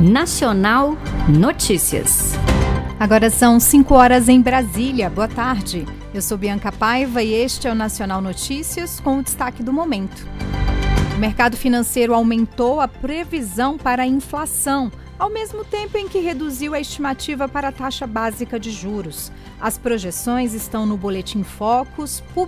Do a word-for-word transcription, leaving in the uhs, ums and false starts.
Nacional Notícias. Agora são cinco horas em Brasília. Boa tarde. Eu sou Bianca Paiva e este é o Nacional Notícias com o destaque do momento. O mercado financeiro aumentou a previsão para a inflação, ao mesmo tempo em que reduziu a estimativa para a taxa básica de juros. As projeções estão no Boletim Focus,